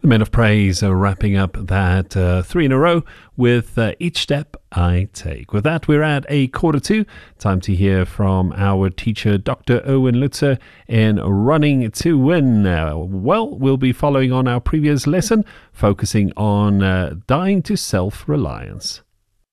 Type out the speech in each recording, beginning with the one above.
The Men of Praise are wrapping up that 3 in a row with Each Step I Take. With that, we're at 1:45. Time to hear from our teacher, Dr. Erwin Lutzer, in Running to Win. We'll be following on our previous lesson, focusing on dying to self-reliance.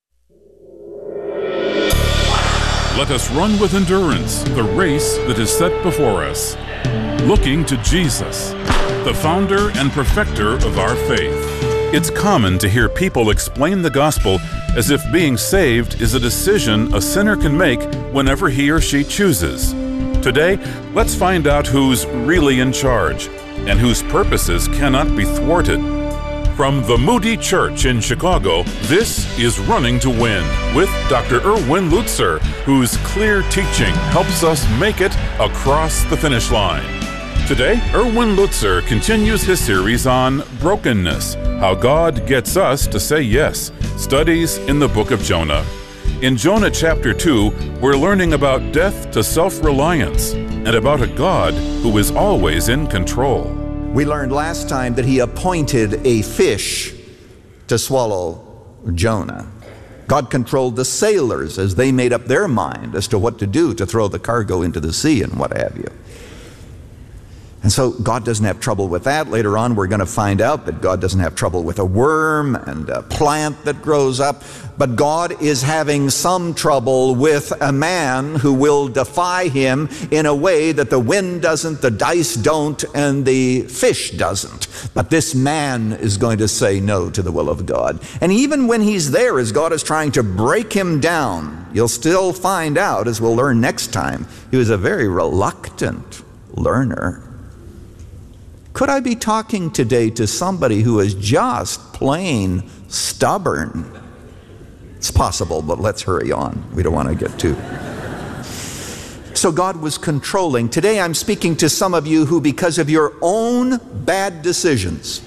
Let us run with endurance the race that is set before us, looking to Jesus, the founder and perfecter of our faith. It's common to hear people explain the gospel as if being saved is a decision a sinner can make whenever he or she chooses. Today, let's find out who's really in charge and whose purposes cannot be thwarted. From the Moody Church in Chicago, this is Running to Win with Dr. Erwin Lutzer, whose clear teaching helps us make it across the finish line. Today, Erwin Lutzer continues his series on brokenness, how God gets us to say yes, studies in the book of Jonah. In Jonah chapter 2, we're learning about death to self-reliance and about a God who is always in control. We learned last time that he appointed a fish to swallow Jonah. God controlled the sailors as they made up their mind as to what to do to throw the cargo into the sea and what have you. And so God doesn't have trouble with that. Later on, we're going to find out that God doesn't have trouble with a worm and a plant that grows up. But God is having some trouble with a man who will defy him in a way that the wind doesn't, the dice don't, and the fish doesn't. But this man is going to say no to the will of God. And even when he's there, as God is trying to break him down, you'll still find out, as we'll learn next time, he was a very reluctant learner. Could I be talking today to somebody who is just plain stubborn? It's possible, but let's hurry on. We don't want to get too... So God was controlling. Today I'm speaking to some of you who, because of your own bad decisions,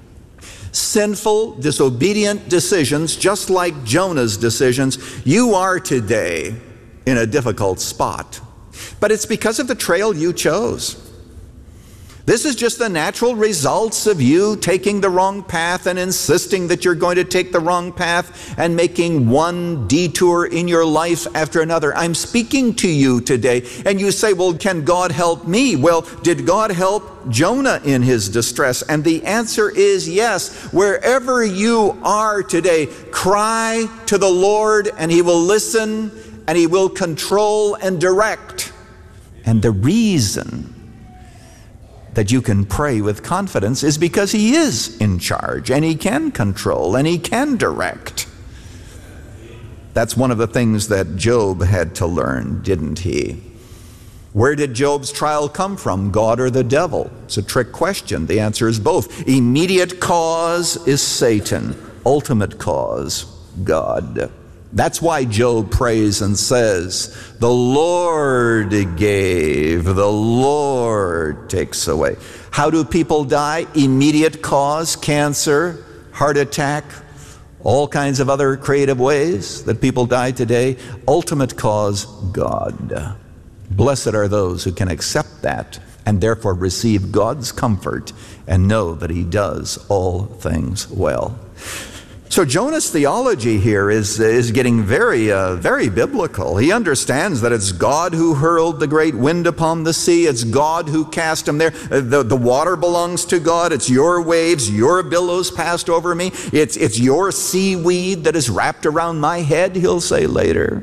sinful, disobedient decisions, just like Jonah's decisions, you are today in a difficult spot. But it's because of the trail you chose. This is just the natural results of you taking the wrong path and insisting that you're going to take the wrong path and making one detour in your life after another. I'm speaking to you today, and you say, well, can God help me? Well, did God help Jonah in his distress? And the answer is yes. Wherever you are today, cry to the Lord, and he will listen, and he will control and direct. And the reason that you can pray with confidence is because he is in charge, and he can control, and he can direct. That's one of the things that Job had to learn, didn't he? Where did Job's trial come from, God or the devil? It's a trick question. The answer is both. Immediate cause is Satan. Ultimate cause, God. That's why Job prays and says, the Lord gave, the Lord takes away. How do people die? Immediate cause, cancer, heart attack, all kinds of other creative ways that people die today. Ultimate cause, God. Blessed are those who can accept that and therefore receive God's comfort and know that he does all things well. So Jonah's theology here is getting very biblical. He understands that it's God who hurled the great wind upon the sea. It's God who cast him there. The water belongs to God. It's your waves, your billows passed over me. It's your seaweed that is wrapped around my head, he'll say later.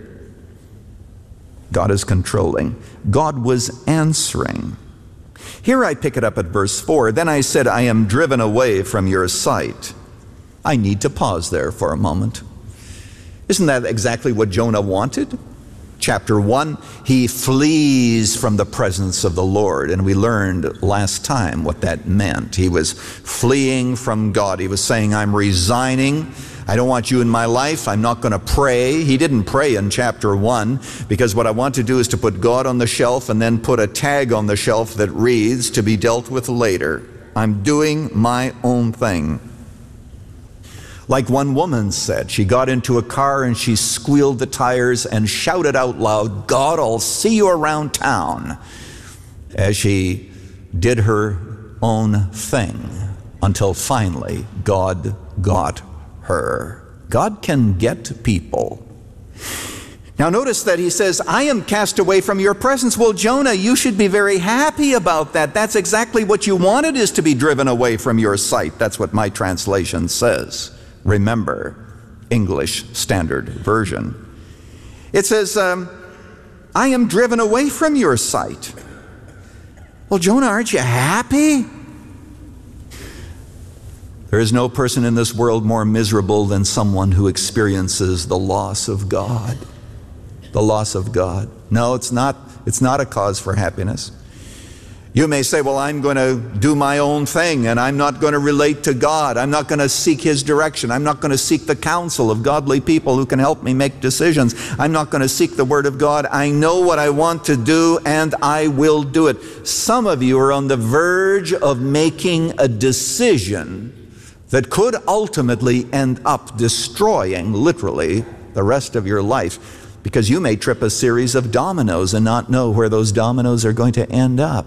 God is controlling. God was answering. Here I pick it up at verse 4. Then I said, I am driven away from your sight. I need to pause there for a moment. Isn't that exactly what Jonah wanted? Chapter 1, he flees from the presence of the Lord, and we learned last time what that meant. He was fleeing from God. He was saying, I'm resigning. I don't want you in my life. I'm not going to pray. He didn't pray in chapter 1 because what I want to do is to put God on the shelf and then put a tag on the shelf that reads, to be dealt with later. I'm doing my own thing. Like one woman said, she got into a car and she squealed the tires and shouted out loud, God, I'll see you around town, as she did her own thing. until finally God got her. God can get people. Now notice that he says, I am cast away from your presence. Well, Jonah, you should be very happy about that. That's exactly what you wanted, is to be driven away from your sight. That's what my translation says. Remember, English Standard Version. It says, I am driven away from your sight. Well, Jonah, aren't you happy? There is no person in this world more miserable than someone who experiences the loss of God. The loss of God. No, it's not a cause for happiness. You may say, well, I'm going to do my own thing and I'm not going to relate to God. I'm not going to seek His direction. I'm not going to seek the counsel of godly people who can help me make decisions. I'm not going to seek the Word of God. I know what I want to do and I will do it. Some of you are on the verge of making a decision that could ultimately end up destroying, literally, the rest of your life. Because you may trip a series of dominoes and not know where those dominoes are going to end up.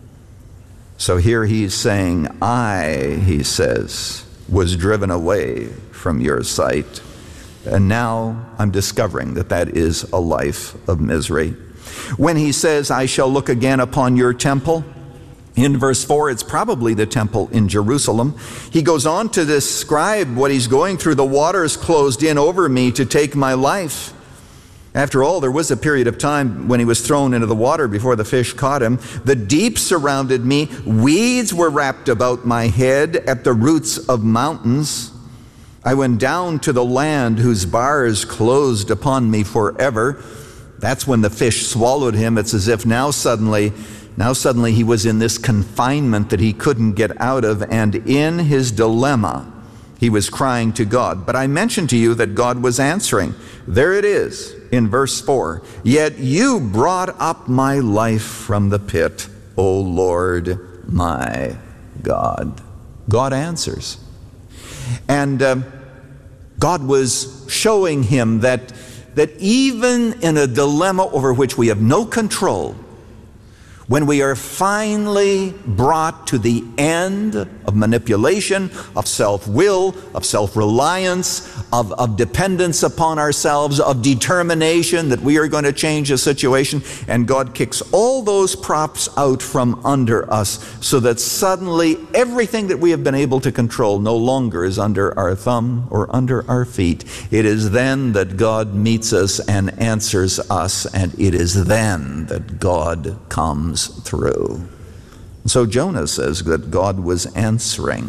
So here he's saying, he says, was driven away from your sight. And now I'm discovering that that is a life of misery. When he says, I shall look again upon your temple, in verse 4, it's probably the temple in Jerusalem. He goes on to describe what he's going through. The waters closed in over me to take my life. After all, there was a period of time when he was thrown into the water before the fish caught him. The deep surrounded me. Weeds were wrapped about my head at the roots of mountains. I went down to the land whose bars closed upon me forever. That's when the fish swallowed him. It's as if now suddenly he was in this confinement that he couldn't get out of, and in his dilemma, he was crying to God. But I mentioned to you that God was answering. There it is in verse 4. Yet you brought up my life from the pit, O Lord my God. God answers. And God was showing him that even in a dilemma over which we have no control, when we are finally brought to the end of manipulation, of self-will, of self-reliance, of dependence upon ourselves, of determination that we are going to change a situation, and God kicks all those props out from under us so that suddenly everything that we have been able to control no longer is under our thumb or under our feet. It is then that God meets us and answers us, and it is then that God comes through. So Jonah says that God was answering.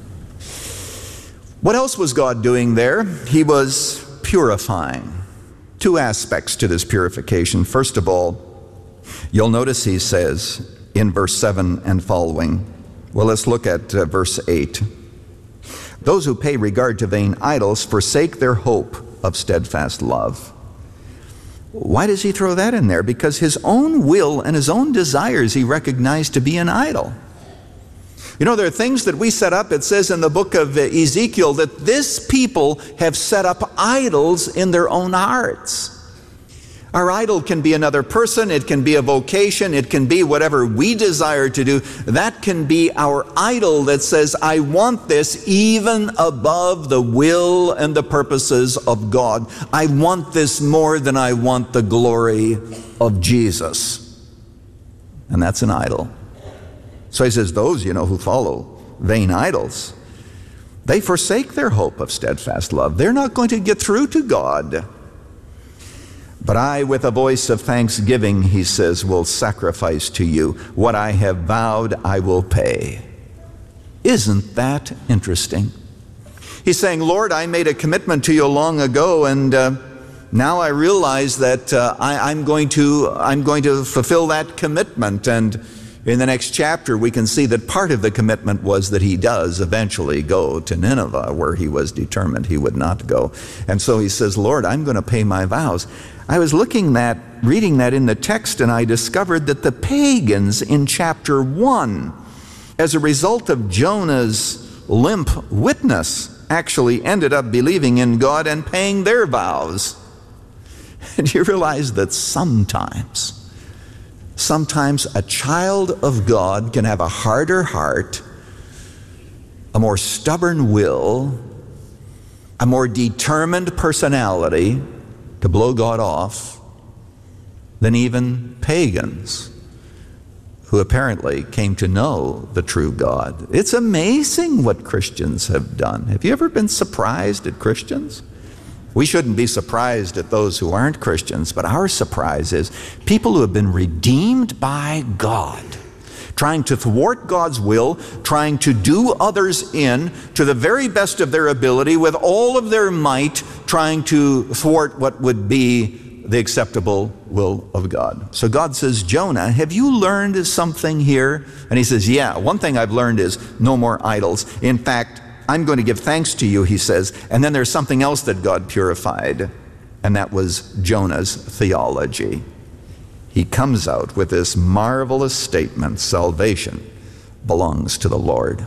What else was God doing there? He was purifying. Two aspects to this purification. First of all, you'll notice he says in verse 7 and following, well, let's look at verse 8. Those who pay regard to vain idols forsake their hope of steadfast love. Why does he throw that in there? Because his own will and his own desires he recognized to be an idol. You know, there are things that we set up. It says in the book of Ezekiel that this people have set up idols in their own hearts. Our idol can be another person, it can be a vocation, it can be whatever we desire to do. That can be our idol that says, I want this even above the will and the purposes of God. I want this more than I want the glory of Jesus. And that's an idol. So he says, those, who follow vain idols, they forsake their hope of steadfast love. They're not going to get through to God. But I, with a voice of thanksgiving, he says, will sacrifice to you. What I have vowed, I will pay. Isn't that interesting? He's saying, Lord, I made a commitment to you long ago, and now I realize that I'm going to fulfill that commitment. And in the next chapter, we can see that part of the commitment was that he does eventually go to Nineveh, where he was determined he would not go. And so he says, Lord, I'm going to pay my vows. I was reading that in the text, and I discovered that the pagans in chapter 1, as a result of Jonah's limp witness, actually ended up believing in God and paying their vows. And you realize that sometimes a child of God can have a harder heart a more stubborn will, a more determined personality to blow God off than even pagans who apparently came to know the true God. It's amazing what Christians have done. Have you ever been surprised at Christians? We shouldn't be surprised at those who aren't Christians, but our surprise is people who have been redeemed by God, trying to thwart God's will, trying to do others in to the very best of their ability with all of their might, trying to thwart what would be the acceptable will of God. So God says, Jonah, have you learned something here? And he says, yeah, one thing I've learned is no more idols. In fact, I'm going to give thanks to you, he says. And then there's something else that God purified, and that was Jonah's theology. He comes out with this marvelous statement, salvation belongs to the Lord.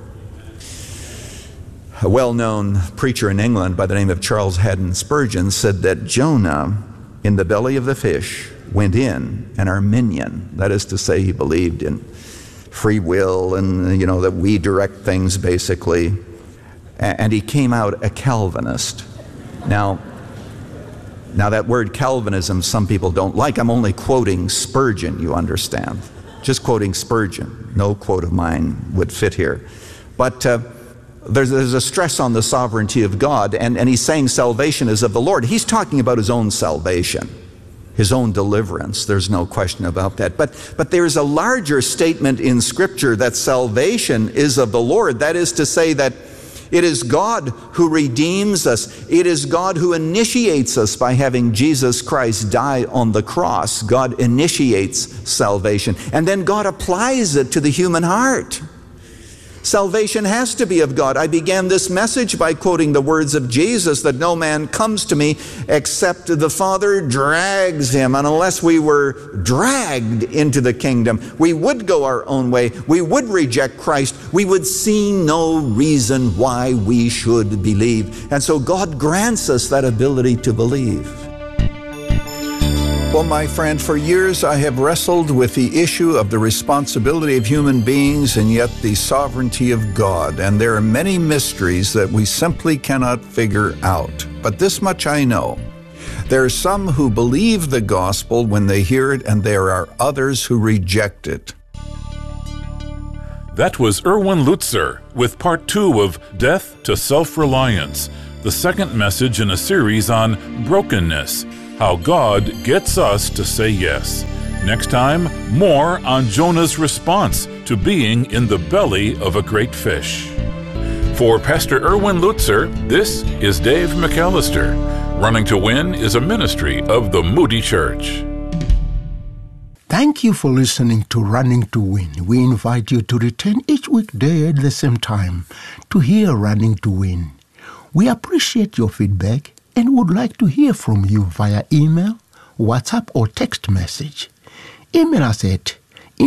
A well-known preacher in England by the name of Charles Haddon Spurgeon said that Jonah, in the belly of the fish, went in an Arminian. That is to say, he believed in free will and, that we direct things, basically. And he came out a Calvinist. Now that word Calvinism, some people don't like. I'm only quoting Spurgeon, you understand. Just quoting Spurgeon. No quote of mine would fit here. But there's a stress on the sovereignty of God, and he's saying salvation is of the Lord. He's talking about his own salvation, his own deliverance. There's no question about that. But there's a larger statement in Scripture that salvation is of the Lord. That is to say that it is God who redeems us. It is God who initiates us by having Jesus Christ die on the cross. God initiates salvation, and then God applies it to the human heart. Salvation has to be of God. I began this message by quoting the words of Jesus that no man comes to me except the Father drags him. And unless we were dragged into the kingdom, we would go our own way. We would reject Christ. We would see no reason why we should believe. And so God grants us that ability to believe. Well, my friend, for years I have wrestled with the issue of the responsibility of human beings and yet the sovereignty of God. And there are many mysteries that we simply cannot figure out. But this much I know. There are some who believe the gospel when they hear it, and there are others who reject it. That was Erwin Lutzer with part 2 of Death to Self-Reliance, the second message in a series on brokenness. How God gets us to say yes. Next time, more on Jonah's response to being in the belly of a great fish. For Pastor Erwin Lutzer, this is Dave McAllister. Running to Win is a ministry of the Moody Church. Thank you for listening to Running to Win. We invite you to return each weekday at the same time to hear Running to Win. We appreciate your feedback and would like to hear from you via email, WhatsApp, or text message. Email us at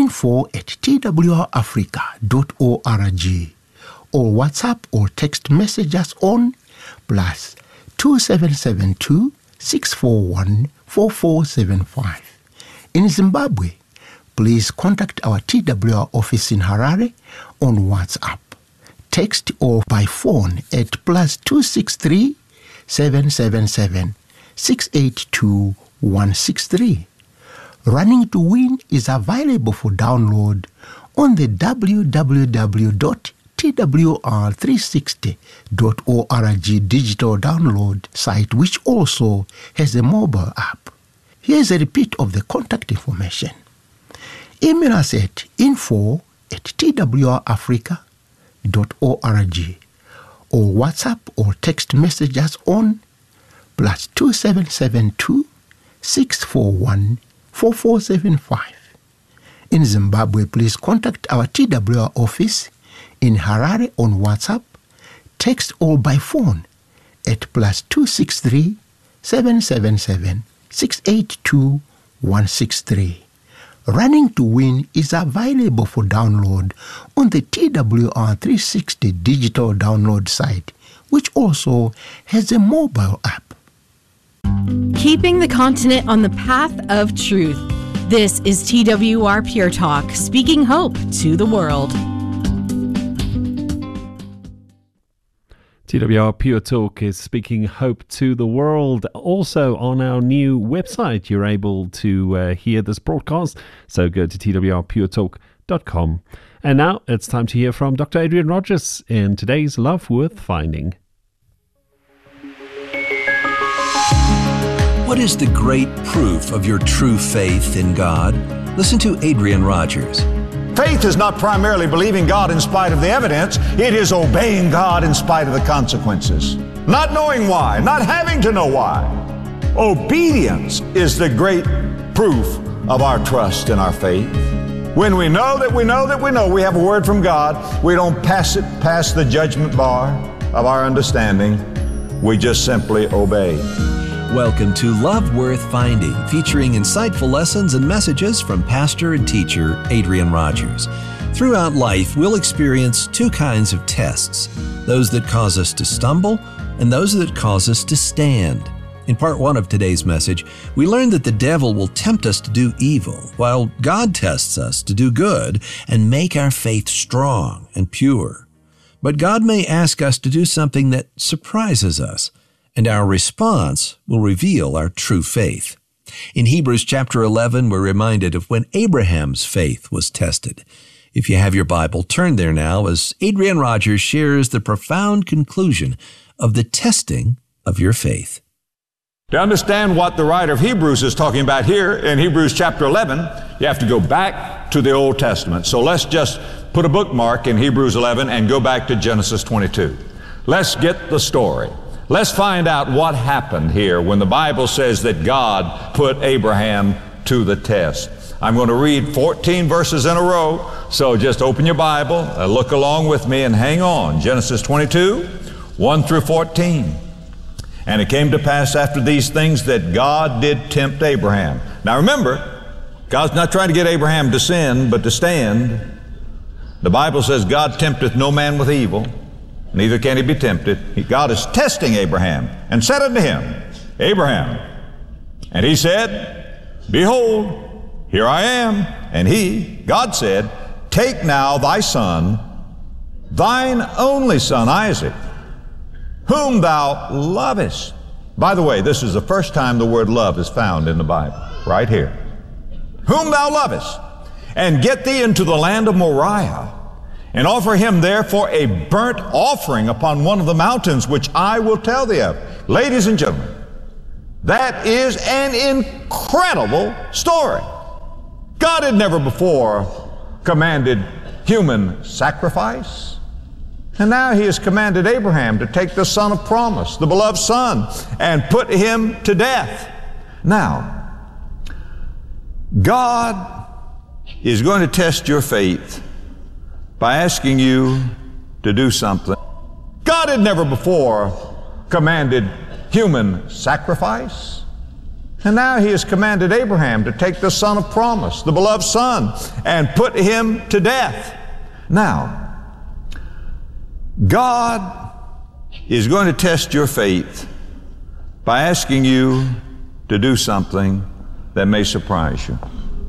info@twrafrica.org or WhatsApp or text message us on +2772 641 4475. In Zimbabwe, please contact our TWR office in Harare on WhatsApp, text, or by phone at +263 777 682 163. Running to Win is available for download on the www.twr360.org digital download site, which also has a mobile app. Here's a repeat of the contact information. Email us at info@twrafrica.org or WhatsApp or text message us on +2772 641 4475. In Zimbabwe, please contact our TWR office in Harare on WhatsApp, text, or by phone at +263 777 682 163. Running to Win is available for download on the TWR360 digital download site, which also has a mobile app. Keeping the continent on the path of truth. This is TWR Pure Talk, speaking hope to the world. TWR Pure Talk is speaking hope to the world. Also on our new website, you're able to hear this broadcast. So go to twrpuretalk.com. And now it's time to hear from Dr. Adrian Rogers in today's Love Worth Finding. What is the great proof of your true faith in God? Listen to Adrian Rogers. Faith is not primarily believing God in spite of the evidence. It is obeying God in spite of the consequences. Not knowing why, not having to know why. Obedience is the great proof of our trust and our faith. When we know that we know that we know we have a word from God, we don't pass it past the judgment bar of our understanding. We just simply obey. Welcome to Love Worth Finding, featuring insightful lessons and messages from pastor and teacher Adrian Rogers. Throughout life, we'll experience two kinds of tests, those that cause us to stumble and those that cause us to stand. In part one of today's message, we learned that the devil will tempt us to do evil, while God tests us to do good and make our faith strong and pure. But God may ask us to do something that surprises us, and our response will reveal our true faith. In Hebrews chapter 11, we're reminded of when Abraham's faith was tested. If you have your Bible, turn there now as Adrian Rogers shares the profound conclusion of the testing of your faith. To understand what the writer of Hebrews is talking about here in Hebrews chapter 11, you have to go back to the Old Testament. So let's just put a bookmark in Hebrews 11 and go back to Genesis 22. Let's get the story. Let's find out what happened here when the Bible says that God put Abraham to the test. I'm going to read 14 verses in a row, so just open your Bible, look along with me, and hang on. Genesis 22, 1 through 14. And it came to pass after these things that God did tempt Abraham. Now remember, God's not trying to get Abraham to sin, but to stand. The Bible says God tempteth no man with evil, neither can he be tempted. God is testing Abraham, and said unto him, Abraham. And he said, Behold, here I am. And God said, Take now thy son, thine only son Isaac, whom thou lovest. By the way, this is the first time the word love is found in the Bible, right here. Whom thou lovest, and get thee into the land of Moriah, and offer him therefore a burnt offering upon one of the mountains which I will tell thee of. Ladies and gentlemen, that is an incredible story. God had never before commanded human sacrifice, and now he has commanded Abraham to take the son of promise, the beloved son, and put him to death. Now, God is going to test your faith by asking you to do something. God had never before commanded human sacrifice, and now he has commanded Abraham to take the son of promise, the beloved son, and put him to death. Now, God is going to test your faith by asking you to do something that may surprise you.